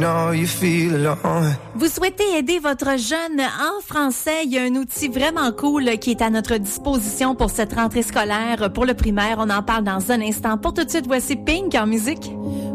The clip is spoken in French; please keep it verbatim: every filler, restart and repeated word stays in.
know you feel alone. Vous souhaitez aider votre jeune en français? Il y a un outil vraiment cool qui est à notre disposition pour cette rentrée scolaire pour le primaire. On en parle dans un instant. Pour tout de suite, voici Pink en musique.